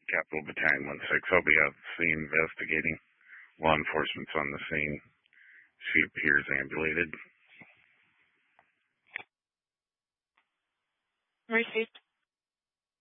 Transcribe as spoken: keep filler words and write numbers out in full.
Capital Battalion one six. I'll be out at the scene investigating. Law enforcement's on the scene. She appears ambulated. Received.